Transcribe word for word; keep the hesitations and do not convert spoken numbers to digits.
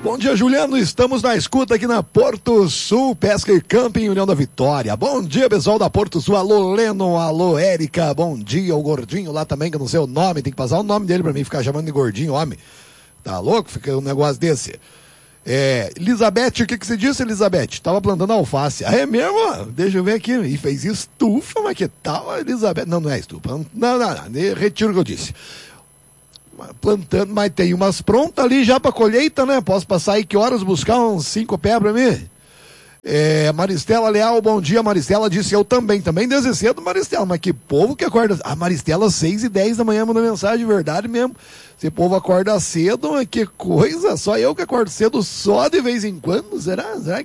Bom dia, Juliano. Estamos na escuta aqui na Porto Sul, Pesca e Camping, União da Vitória. Bom dia, pessoal da Porto Sul. Alô, Leno. Alô, Érica. Bom dia, o Gordinho lá também, que eu não sei o nome. Tem que passar o nome dele pra mim, ficar chamando de Gordinho, homem. Tá louco? Fica um negócio desse. É, Elizabeth, o que que você disse, Elizabeth? Tava plantando alface. Ah, é mesmo? Deixa eu ver aqui. E fez estufa, mas que tal, Elizabeth? Não, não é estufa. Não, não, não. Retiro o que eu disse. Plantando, mas tem umas prontas ali já pra colheita, né? Posso passar aí que horas buscar uns cinco pés pra mim? É, Maristela Leal, bom dia, Maristela disse eu também, também desde cedo, Maristela, mas que povo que acorda, a Maristela seis e dez da manhã manda mensagem, verdade mesmo, esse povo acorda cedo, mas que coisa, só eu que acordo cedo só de vez em quando, será? Será